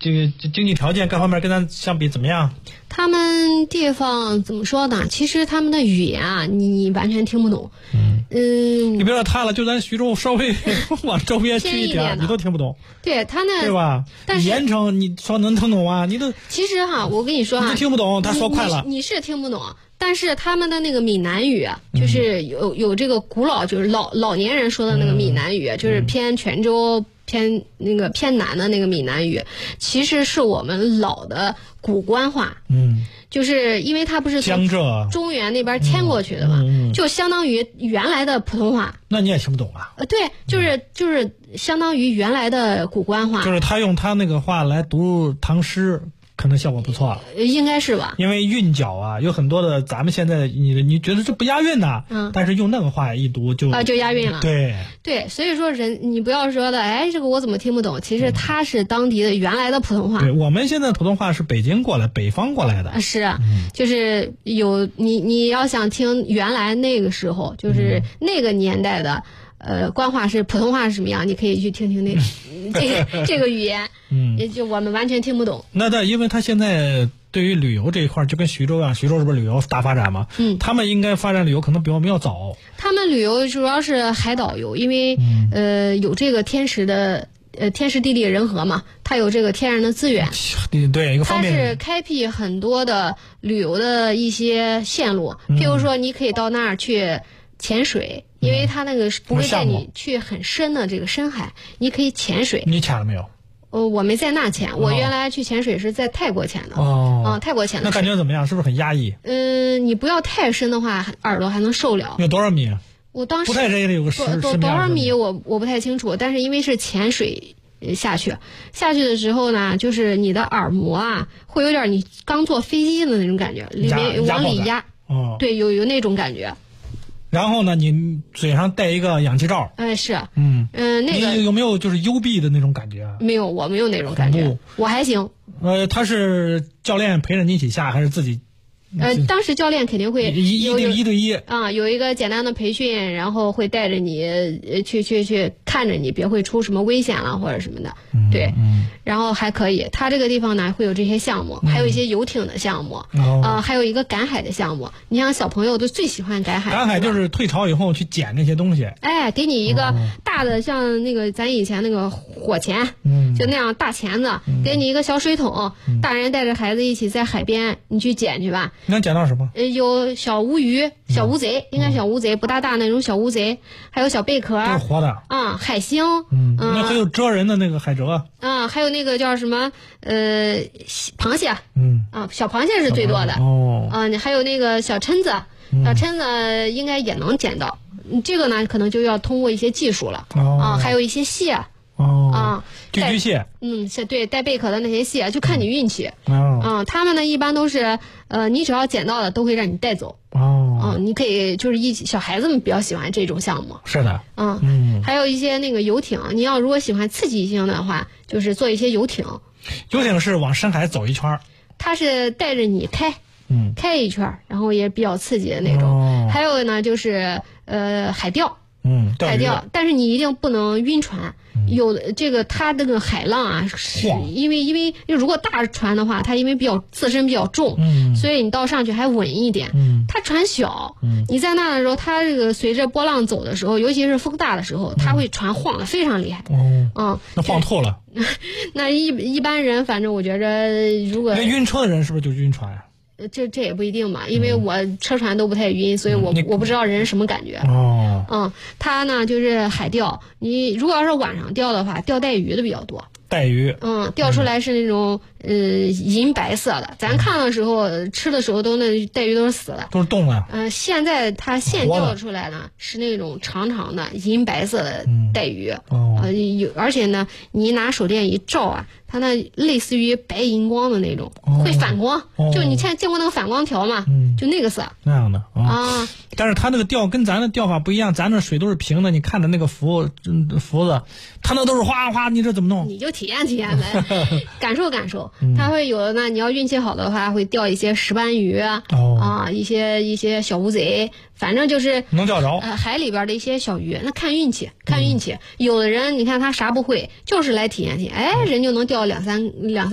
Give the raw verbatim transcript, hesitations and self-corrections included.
这个经济条件各方面跟咱相比怎么样？ 他们地方怎么说呢？其实他们的语言啊，你你完全听不懂。嗯嗯， 你别说他了，就咱徐州稍微往周边去一点，你都听不懂。 对他那对吧？但是盐城你说能听懂啊？你都其实哈，我跟你说啊， 你听不懂，他说快了， 你, 你是听不懂。但是他们的那个闽南语，就是有有这个古老，就是老老年人说的那个闽南语，嗯、就是偏泉州偏那个偏南的那个闽南语，其实是我们老的古官话。嗯，就是因为它不是从中原那边迁过去的嘛，嗯嗯、就相当于原来的普通话。 那你也听不懂啊？ 呃，对，就是就是相当于原来的古官话。 就是他用他那个话来读唐诗。可能效果不错， 应该是吧？ 因为韵脚啊，有很多的，咱们现在你你觉得这不押韵呐？嗯，但是用那个话一读就啊就押韵了。 对对，所以说人你不要说的，哎，这个我怎么听不懂？其实它是当地的原来的普通话。 对，我们现在普通话是北京过来、北方过来的。 是，嗯、就是有你你要想听原来那个时候，就是那个年代的。呃，官话是普通话是什么样？你可以去听听那个这个这个语言，嗯，也就我们完全听不懂。 那那因为他现在对于旅游这一块，就跟徐州一样，徐州是不是旅游大发展嘛？嗯，他们应该发展旅游可能比我们要早。 他们旅游主要是海岛游，因为、嗯、呃有这个天时的呃天时地利人和嘛，它有这个天然的资源。 对对，一个方面。 它是开辟很多的旅游的一些线路，譬如说你可以到那儿去潜水。因为它那个不会带你去很深的这个深海，你可以潜水。 你潜了没有？ 呃，我没在那潜，哦、我原来去潜水是在泰国潜的。哦，啊、呃，泰国潜的。 那感觉怎么样？是不是很压抑？ 嗯、呃，你不要太深的话，耳朵还能受了。 有多少米？ 我当时不太深也得有个十多多多少米我我不太清楚，但是因为是潜水下去，下去的时候呢，就是你的耳膜啊，会有点你刚坐飞机的那种感觉，里面往里压。哦，对，有有那种感觉。 然后呢，你嘴上戴一个氧气罩。 哎，是，嗯嗯、呃，那个你有没有就是幽闭的那种感觉？ 没有，我没有那种感觉，我还行。 呃，他是教练陪着你一起下，还是自己？ 呃，当时教练肯定会一一对一对一啊，有一个简单的培训，然后会带着你呃去去去看着你，别会出什么危险了或者什么的，嗯、对、嗯，然后还可以。他这个地方呢会有这些项目，还有一些游艇的项目，嗯、呃，还有一个赶海的项目。你像小朋友都最喜欢赶海， 赶海就是退潮以后去捡那些东西。 哎，给你一个大的，像那个咱以前那个火钳，嗯，就那样大钳子，嗯、给你一个小水桶，嗯、大人带着孩子一起在海边，你去捡去吧。 能捡到什么？ 呃，有小乌鱼、小乌贼，嗯、应该小乌贼，不大大那种小乌贼，还有小贝壳， 都是活的啊，海星， 嗯，那还有蜇人的那个海蜇， 啊，还有那个叫什么呃螃蟹，嗯，啊，小螃蟹是最多的哦，啊，你还有那个小蛏子，小蛏子应该也能捡到，这个呢可能就要通过一些技术了，哦、啊，还有一些蟹。 哦啊，寄居蟹， 嗯，是对带贝壳的那些蟹，就看你运气。哦，啊，他们呢一般都是，呃，你只要捡到的都会让你带走。哦，啊，你可以就是一起，小孩子们比较喜欢这种项目。 是的， 嗯嗯，还有一些那个游艇，你要如果喜欢刺激性的话，就是做一些游艇。 游艇是往深海走一圈， 它是带着你开，嗯，开一圈，然后也比较刺激的那种。哦，还有呢就是呃海钓。嗯，海钓，但是你一定不能晕船。嗯、有的这个它这个海浪啊，是因为因为如果大船的话，它因为比较自身比较重，嗯，所以你到上去还稳一点。嗯，它船小，嗯，你在那的时候，它这个随着波浪走的时候，尤其是风大的时候，它会船晃得非常厉害。哦， 嗯，那晃透了。 那一一般人，反正我觉着，如果那晕车的人是不是就晕船呀、啊？ 这这也不一定嘛，因为我车船都不太晕，所以我、嗯、我不知道人什么感觉。哦，嗯，它呢就是海钓，你如果要是晚上钓的话，钓带鱼的比较多。 带鱼， 嗯，钓出来是那种、嗯、呃银白色的，咱看的时候、嗯、吃的时候都那带鱼都是死的， 都是冻的。 嗯、呃，现在它现钓出来呢是那种长长的银白色的带鱼，嗯、呃有，而且呢你拿手电一照啊，它那类似于白荧光的那种，哦、会反光，哦、就你见见过那个反光条吗？嗯，就那个色那样的、哦、 啊。 但是它那个钓跟咱的钓法不一样，咱这水都是平的，你看着那个浮浮子，它那都是哗哗，你这怎么弄？ 你就体验体验呗，感受感受。它会有的呢，你要运气好的话，会钓一些石斑鱼啊，哦、啊，一些一些小乌贼。反正就是能钓着， 呃，海里边的一些小鱼，那看运气，看运气。嗯、有的人你看他啥不会，就是来体验体验，哎，人就能钓两三两三。